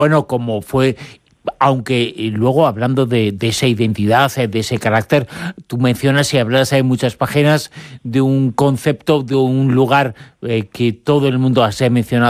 bueno, como fue. Aunque luego, hablando de esa identidad, de ese carácter, tú mencionas y hablas en muchas páginas de un concepto, de un lugar que todo el mundo se ha mencionado